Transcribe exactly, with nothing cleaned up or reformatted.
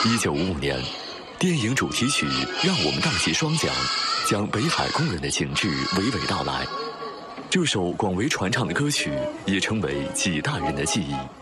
一九五五年，电影主题曲让我们荡起双桨，将北海工人的情志娓娓道来。这首广为传唱的歌曲也成为几代人的记忆。